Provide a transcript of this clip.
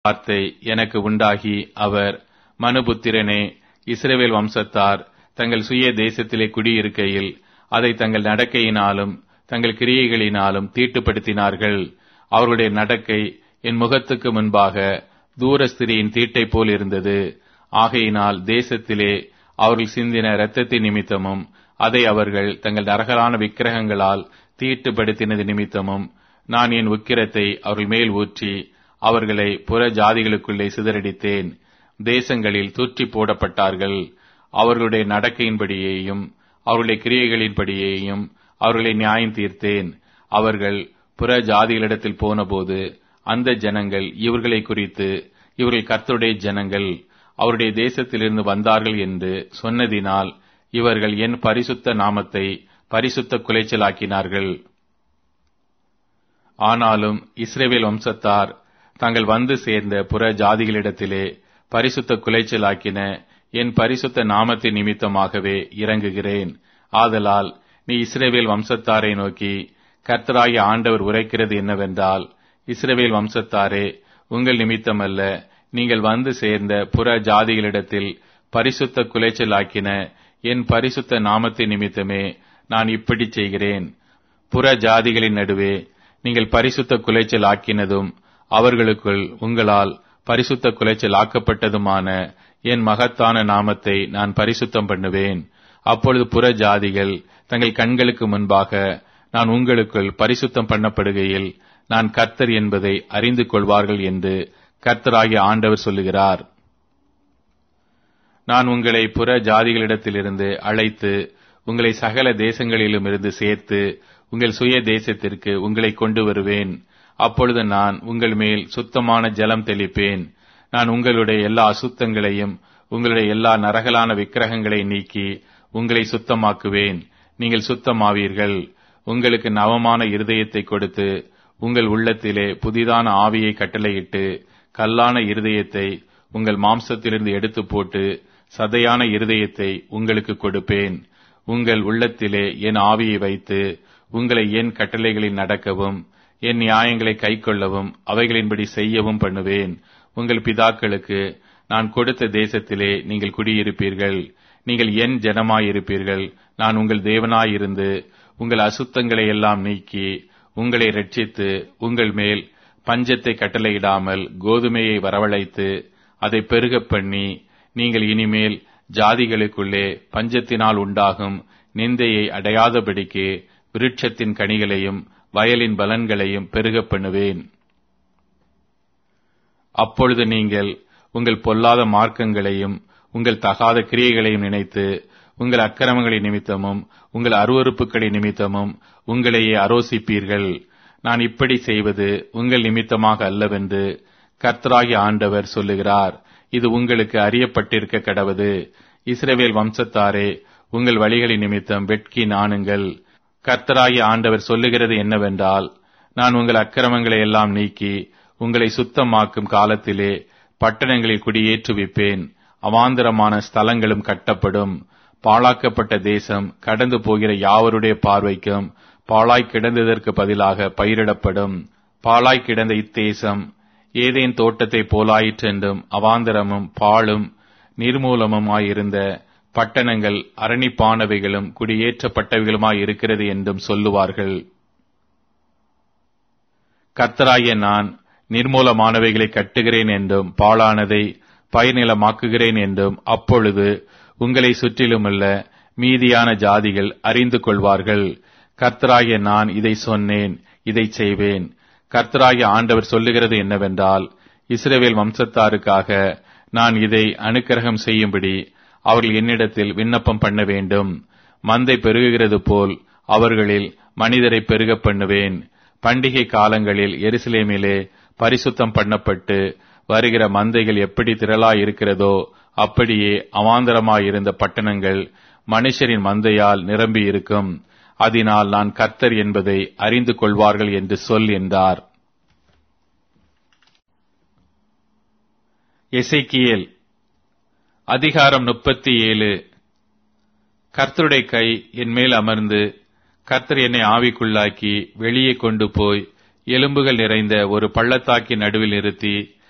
வார்த்தை எனக்கு உண்டாகி அவர், மனுபுத்திரனே, இஸ்ரவேல் வம்சத்தார் தங்கள் சுய தேசத்திலே குடியிருக்கையில் அதை தங்கள் நடக்கையினாலும் தங்கள் கிரியைகளினாலும் தீட்டுப்படுத்தினார்கள். அவர்களுடைய நடக்கை என் முகத்துக்கு முன்பாக தூர ஸ்திரியின் தீட்டை போல் இருந்தது. ஆகையினால் தேசத்திலே அவர்கள் சிந்தின இரத்தத்தின் நிமித்தமும் அதை அவர்கள் தங்கள் நரகலான விக்கிரகங்களால் தீட்டுப்படுத்தினது நிமித்தமும் நான் என் உக்கிரத்தை அவர்கள் மேல் ஊற்றி அவர்களை புற ஜாதிகளுக்குள்ளே சிதறடித்தேன். தேசங்களில் தூற்றி போடப்பட்டார்கள். அவர்களுடைய நடக்கையின்படியேயும் அவர்களுடைய கிரியைகளின்படியேயும் அவர்களை நியாயம் தீர்த்தேன். அவர்கள் புற ஜாதிகளிடத்தில் போனபோது அந்த ஜனங்கள் இவர்களை குறித்து, இவர்கள் கர்த்தருடைய ஜனங்கள், அவருடைய தேசத்திலிருந்து வந்தார்கள் என்று சொன்னதினால் இவர்கள் என் பரிசுத்த நாமத்தை பரிசுத்த குலைச்சலாக்கினார்கள். ஆனாலும் இஸ்ரவேல் வம்சத்தார் தாங்கள் வந்து சேர்ந்த புற ஜாதிகளிடத்திலே பரிசுத்த குலைச்சலாக்கின என் பரிசுத்த நாமத்தின் நிமித்தமாகவே இறங்குகிறேன். ஆதலால் நீ இஸ்ரவேல் வம்சத்தாரை நோக்கி, கர்த்தராகிய ஆண்டவர் உரைக்கிறது என்னவென்றால், இஸ்ரவேல் வம்சத்தாரே, உங்கள் நிமித்தமல்ல, நீங்கள் வந்து சேர்ந்த புற ஜாதிகளிடத்தில் பரிசுத்த குலைச்சலாக்கின என் பரிசுத்த நாமத்தின் நிமித்தமே நான் இப்படி செய்கிறேன். புற ஜாதிகளின் நடுவே நீங்கள் பரிசுத்த குலைச்சல் ஆக்கினதும் அவர்களுக்குள் உங்களால் பரிசுத்த குலைச்சல் ஆக்கப்பட்டதுமான என் மகத்தான நாமத்தை நான் பரிசுத்தம் பண்ணுவேன். அப்பொழுது புற ஜாதிகள் தங்கள் கண்களுக்கு முன்பாக நான் உங்களுக்குள் பரிசுத்தம் பண்ணப்படுகையில் நான் கர்த்தர் என்பதை அறிந்து கொள்வார்கள் என்று கர்த்தராகிய ஆண்டவர் சொல்லுகிறார். நான் உங்களை புற ஜாதிகளிடத்திலிருந்து அழைத்து உங்களை சகல தேசங்களிலும் இருந்து சேர்த்து உங்கள் சுய தேசத்திற்கு உங்களை கொண்டு வருவேன். அப்பொழுது நான் உங்கள் மேல் சுத்தமான ஜலம் தெளிப்பேன். நான் உங்களுடைய எல்லா அசுத்தங்களையும் உங்களுடைய எல்லா நரகலான விக்கிரகங்களை நீக்கி உங்களை சுத்தமாக்குவேன். நீங்கள் சுத்தமாவீர்கள். உங்களுக்கு நவமான இருதயத்தை கொடுத்து உங்கள் உள்ளத்திலே புதிதான ஆவியை கட்டளையிட்டு கல்லான இருதயத்தை உங்கள் மாம்சத்திலிருந்து எடுத்து போட்டு சதையான இருதயத்தை உங்களுக்கு கொடுப்பேன். உங்கள் உள்ளத்திலே என் ஆவியை வைத்து உங்களை என் கட்டளைகளில் நடக்கவும் என் நியாயங்களை கைக்கொள்ளவும் அவைகளின்படி செய்யவும் பண்ணுவேன். உங்கள் பிதாக்களுக்கு நான் கொடுத்த தேசத்திலே நீங்கள் குடியிருப்பீர்கள். நீங்கள் என் ஜனமாயிருப்பீர்கள். நான் உங்கள் தேவனாயிருந்து உங்கள் அசுத்தங்களை எல்லாம் நீக்கி உங்களை இரட்சித்து உங்கள் மேல் பஞ்சத்தை கட்டளையிடாமல் கோதுமையை வரவழைத்து அதை பெருகப் பண்ணி, நீங்கள் இனிமேல் ஜாதிகளுக்குள்ளே பஞ்சத்தினால் உண்டாகும் நிந்தையை அடையாதபடிக்கு விருட்சத்தின் கனிகளையும் வயலின் பலன்களையும் பெருகப் பண்ணுவேன். அப்பொழுது நீங்கள் உங்கள் பொல்லாத மார்க்கங்களையும் உங்கள் தகாத கிரியைகளையும் நினைத்து உங்கள் அக்கிரமங்களின் நிமித்தமும் உங்கள் அருவருப்புகளின் நிமித்தமும் உங்களையே அரோசிப்பீர்கள். நான் இப்படி செய்வது உங்கள் நிமித்தமாக அல்லவென்று கர்த்தராகிய ஆண்டவர் சொல்லுகிறார். இது உங்களுக்கு அறியப்பட்டிருக்க கடவது. இஸ்ரவேல் வம்சத்தாரே, உங்கள் வழிகளின் நிமித்தம் வெட்கி நாணுங்கள். கர்த்தராகிய ஆண்டவர் சொல்லுகிறது என்னவென்றால், நான் உங்கள் அக்கிரமங்களை எல்லாம் நீக்கி உங்களை சுத்தமாக்கும் காலத்திலே பட்டணங்களில் குடியேற்றுவிப்பேன். அவாந்தரமான ஸ்தலங்களும் கட்டப்படும். பாழாக்கப்பட்ட தேசம் கடந்து போகிற யாவருடைய பார்வைக்கும் பாழாய் கிடந்ததற்கு பதிலாக பயிரிடப்படும். பாழாய் கிடந்த இத்தேசம் ஏதேன் தோட்டத்தை போலாயிற்றென்றும் அவாந்தரமும் பாழும் நிர்மூலமுமாயிருந்த பட்டணங்கள் அரணிப்பானவைகளும் குடியேற்றப்பட்டவைகளுமாயிருக்கிறது என்றும் சொல்லுவார்கள். கர்த்தராகிய நான் நிர்மூலமானவைகளை கட்டுகிறேன் என்றும் பாழானதை பயிர்நிலமாக்குகிறேன் என்றும் அப்பொழுது உங்களை சுற்றிலுமுள்ள மீதியான ஜாதிகள் அறிந்து கொள்வார்கள். கர்த்தராகிய நான் இதை சொன்னேன், இதை செய்வேன். கர்த்தராகிய ஆண்டவர் சொல்லுகிறது என்னவென்றால், இஸ்ரவேல் வம்சத்தாருக்காக நான் இதை அனுக்கிரகம் செய்யும்படி அவர்கள் என்னிடத்தில் விண்ணப்பம் பண்ண வேண்டும். மந்தை பெருகுகிறது போல் அவர்களில் மனிதரை பெருகப் பண்ணுவேன். பண்டிகை காலங்களில் எருசலேமிலே பரிசுத்தம் பண்ணப்பட்டு வருகிற மந்தைகள் எப்படி திரளாயிருக்கிறதோ அப்படியே அவாந்தரமாயிருந்த பட்டணங்கள் மனுஷரின் மந்தையால் நிரம்பி இருக்கும். அதனால் நான் கர்த்தர் என்பதை அறிந்து கொள்வார்கள் என்று சொல் என்றார். எசேக்கியேல் அதிகாரம் 37. கர்த்தருடைய கை என் மேல் அமர்ந்து கர்த்தர் என்னை ஆவிக்குள்ளாக்கி வெளியே கொண்டு போய் எலும்புகள் நிறைந்த ஒரு பள்ளத்தாக்கின் நடுவில் நிறுத்தி